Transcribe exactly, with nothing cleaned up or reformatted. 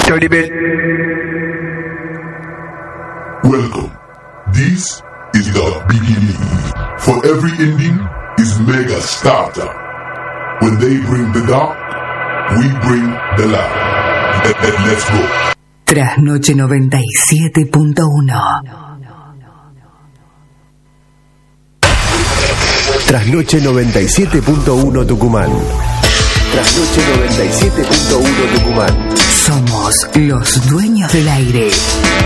Tolibel. Welcome. This is the beginning. For every ending is mega starter. When they bring the dark, we bring the light. Let, let, let's go. Trasnoche noventa y siete punto uno. Trasnoche noventa y siete punto uno Tucumán. Trasnoche noventa y siete punto uno Tucumán. Somos los dueños del aire.